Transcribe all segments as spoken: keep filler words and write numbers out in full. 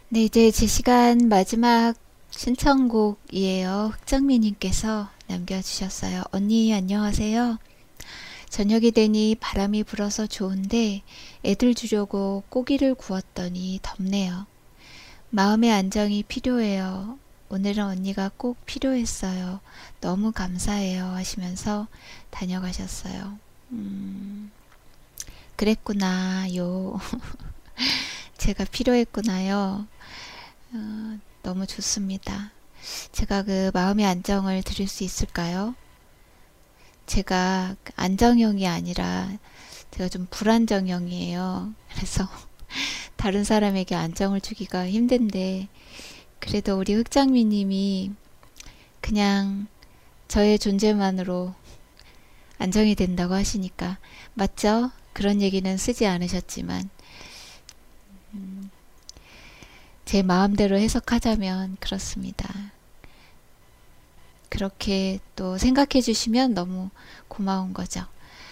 네, 이제 제 시간 마지막 신청곡이에요. 흑정미님께서 남겨주셨어요. 언니, 안녕하세요. 저녁이 되니 바람이 불어서 좋은데 애들 주려고 고기를 구웠더니 덥네요. 마음의 안정이 필요해요. 오늘은 언니가 꼭 필요했어요. 너무 감사해요. 하시면서 다녀가셨어요. 음, 그랬구나요. 제가 필요했구나요. 어, 너무 좋습니다. 제가 그 마음의 안정을 드릴 수 있을까요? 제가 안정형이 아니라 제가 좀 불안정형이에요. 그래서 다른 사람에게 안정을 주기가 힘든데 그래도 우리 흑장미님이 그냥 저의 존재만으로 안정이 된다고 하시니까 맞죠? 그런 얘기는 쓰지 않으셨지만 음, 제 마음대로 해석하자면 그렇습니다. 그렇게 또 생각해 주시면 너무 고마운 거죠.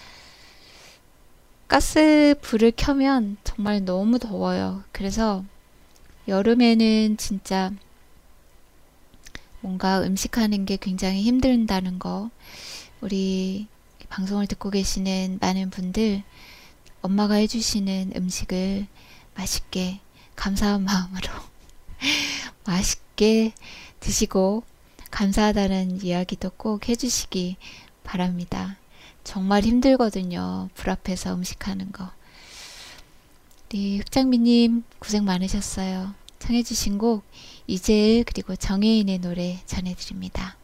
가스 불을 켜면 정말 너무 더워요. 그래서 여름에는 진짜 뭔가 음식하는 게 굉장히 힘든다는 거 우리 방송을 듣고 계시는 많은 분들 엄마가 해주시는 음식을 맛있게 감사한 마음으로 맛있게 드시고 감사하다는 이야기도 꼭 해주시기 바랍니다. 정말 힘들거든요. 불 앞에서 음식하는 거. 우리 흑장미님 고생 많으셨어요. 청해주신 곡 이재일 그리고 정혜인의 노래 전해드립니다.